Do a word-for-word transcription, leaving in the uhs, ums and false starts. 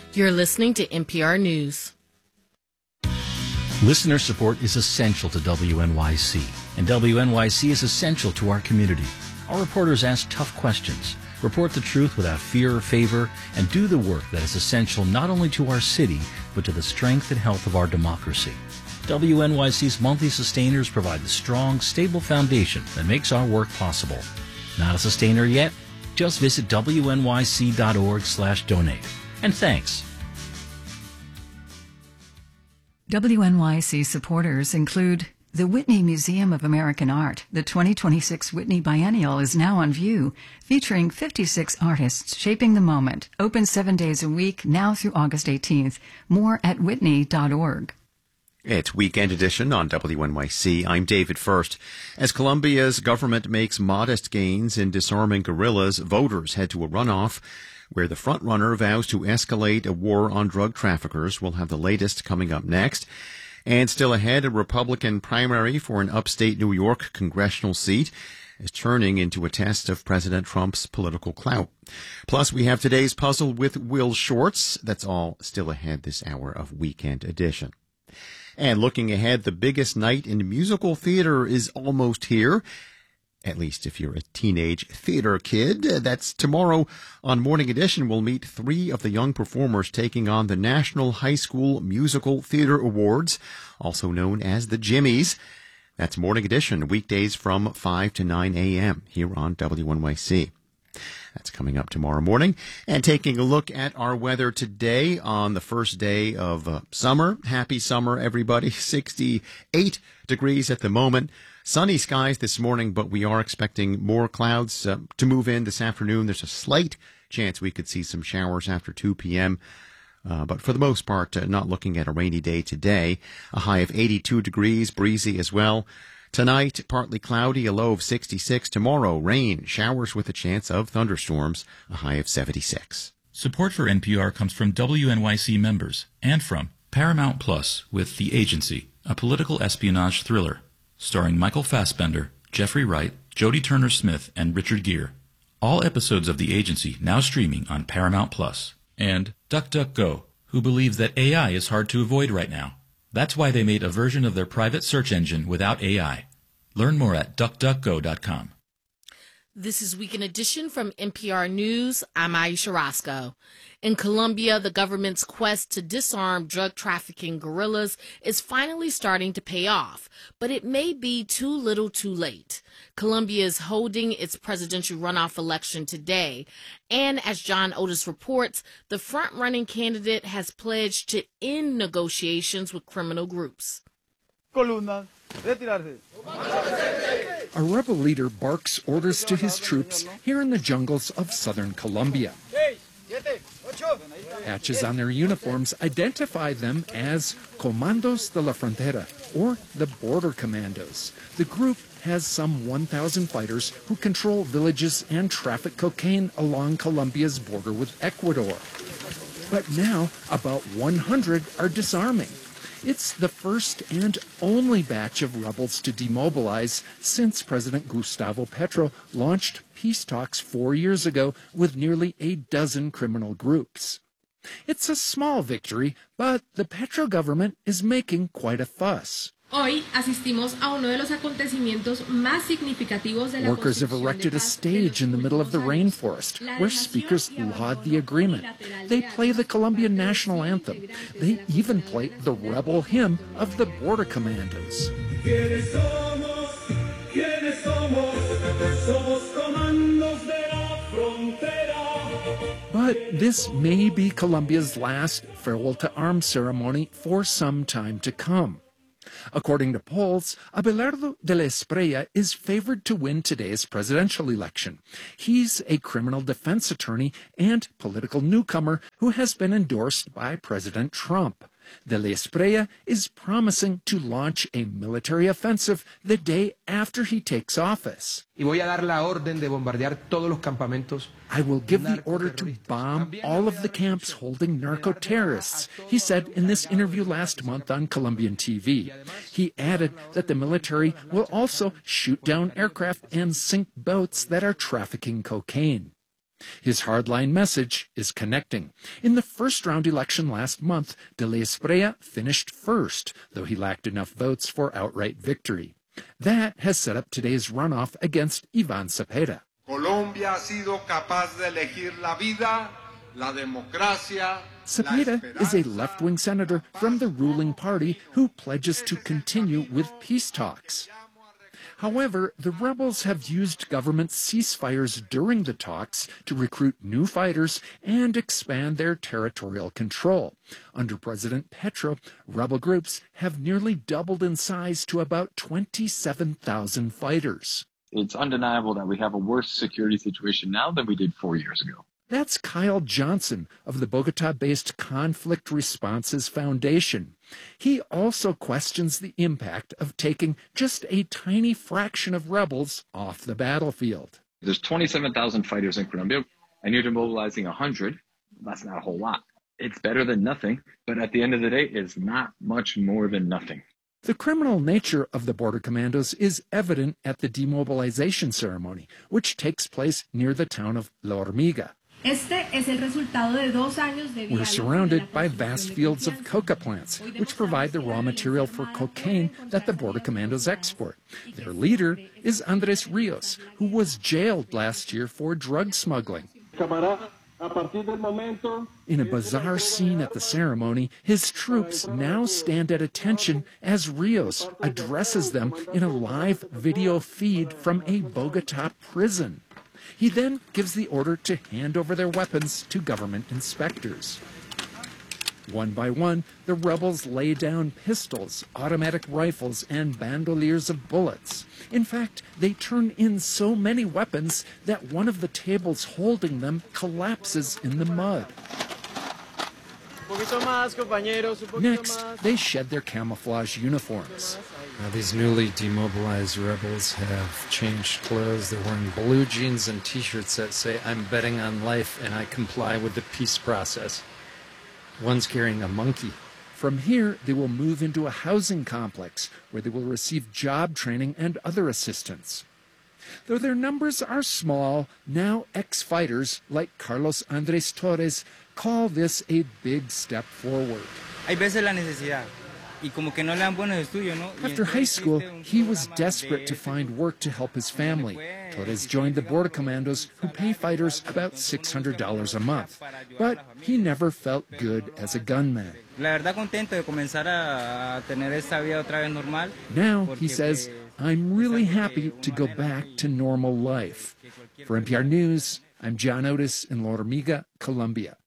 You're listening to N P R News. Listener support is essential to W N Y C, and W N Y C is essential to our community. Our reporters ask tough questions, report the truth without fear or favor, and do the work that is essential not only to our city, but to the strength and health of our democracy. W N Y C's monthly sustainers provide the strong, stable foundation that makes our work possible. Not a sustainer yet? Just visit W N Y C dot org slash donate. And thanks. W N Y C supporters include the Whitney Museum of American Art. The twenty twenty-six Whitney Biennial is now on view, featuring fifty-six artists shaping the moment. Open seven days a week, now through August eighteenth. More at whitney dot org. It's Weekend Edition on W N Y C. I'm David First. As Colombia's government makes modest gains in disarming guerrillas, voters head to a runoff where the frontrunner vows to escalate a war on drug traffickers. We'll have the latest coming up next. And still ahead, a Republican primary for an upstate New York congressional seat is turning into a test of President Trump's political clout. Plus, we have today's puzzle with Will Shortz. That's all still ahead this hour of Weekend Edition. And looking ahead, the biggest night in musical theater is almost here. At least if you're a teenage theater kid. That's tomorrow on Morning Edition. We'll meet three of the young performers taking on the National High School Musical Theater Awards, also known as the Jimmies. That's Morning Edition, weekdays from five to nine a.m. here on W N Y C. That's coming up tomorrow morning. And taking a look at our weather today on the first day of uh, summer. Happy summer, everybody. sixty-eight degrees at the moment. Sunny skies this morning, but we are expecting more clouds uh, to move in this afternoon. There's a slight chance we could see some showers after two p.m., uh, but for the most part, uh, not looking at a rainy day today. A high of eighty-two degrees, breezy as well. Tonight, partly cloudy, a low of sixty-six. Tomorrow, rain, showers with a chance of thunderstorms, a high of seventy-six. Support for N P R comes from W N Y C members and from Paramount Plus with The Agency, a political espionage thriller, starring Michael Fassbender, Jeffrey Wright, Jodie Turner-Smith, and Richard Gere. All episodes of The Agency now streaming on Paramount Plus. And DuckDuckGo, who believes that A I is hard to avoid right now. That's why they made a version of their private search engine without A I. Learn more at duck duck go dot com. This is Weekend Edition from N P R News. I'm Aisha Roscoe. In Colombia, the government's quest to disarm drug trafficking guerrillas is finally starting to pay off, but it may be too little too late. Colombia is holding its presidential runoff election today, and as John Otis reports, the front-running candidate has pledged to end negotiations with criminal groups. Columna, retirarse. A rebel leader barks orders to his troops here in the jungles of southern Colombia. Patches on their uniforms identify them as Comandos de la Frontera, or the Border Commandos. The group has some one thousand fighters who control villages and traffic cocaine along Colombia's border with Ecuador. But now, about one hundred are disarming. It's the first and only batch of rebels to demobilize since President Gustavo Petro launched peace talks four years ago with nearly a dozen criminal groups. It's a small victory, but the Petro government is making quite a fuss. Hoy asistimos a uno de los acontecimientos más significativos de la Workers have erected a stage in the middle of the rainforest where speakers laud the agreement. They play the Colombian national anthem. They even play the rebel hymn of the Border Commandos. But this may be Colombia's last farewell to arms ceremony for some time to come. According to polls, Abelardo de la Espriella is favored to win today's presidential election. He's a criminal defense attorney and political newcomer who has been endorsed by President Trump. De la Espriella is promising to launch a military offensive the day after he takes office. Y voy a dar la orden de bombardear todos los campamentos. I will give the order to bomb all of the camps holding narco-terrorists, he said in this interview last month on Colombian T V. He added that the military will also shoot down aircraft and sink boats that are trafficking cocaine. His hardline message is connecting. In the first-round election last month, De la Espriella finished first, though he lacked enough votes for outright victory. That has set up today's runoff against Ivan Cepeda. Colombia ha sido capaz de elegir la vida, la democracia. Cepeda is a left-wing senator from the ruling party who pledges to continue with peace talks. However, the rebels have used government ceasefires during the talks to recruit new fighters and expand their territorial control. Under President Petro, rebel groups have nearly doubled in size to about twenty-seven thousand fighters. It's undeniable that we have a worse security situation now than we did four years ago. That's Kyle Johnson of the Bogota-based Conflict Responses Foundation. He also questions the impact of taking just a tiny fraction of rebels off the battlefield. There's twenty-seven thousand fighters in Colombia, and you're mobilizing one hundred. That's not a whole lot. It's better than nothing, but at the end of the day, it's not much more than nothing. The criminal nature of the border commandos is evident at the demobilization ceremony, which takes place near the town of La Hormiga. We're surrounded by vast fields of coca plants, which provide the raw material for cocaine that the border commandos export. Their leader is Andres Rios, who was jailed last year for drug smuggling. In a bizarre scene at the ceremony, his troops now stand at attention as Rios addresses them in a live video feed from a Bogota prison. He then gives the order to hand over their weapons to government inspectors. One by one, the rebels lay down pistols, automatic rifles, and bandoliers of bullets. In fact, they turn in so many weapons that one of the tables holding them collapses in the mud. Next, they shed their camouflage uniforms. Now, these newly demobilized rebels have changed clothes. They're wearing blue jeans and t-shirts that say, "I'm betting on life and I comply with the peace process." One's carrying a monkey. From here, they will move into a housing complex where they will receive job training and other assistance. Though their numbers are small, now ex-fighters like Carlos Andres Torres call this a big step forward. After high school, he was desperate to find work to help his family. Torres joined the border commandos, who pay fighters about six hundred dollars a month. But he never felt good as a gunman. Now, he says, "I'm really happy to go back to normal life." For N P R News, I'm John Otis in La Hormiga, Colombia.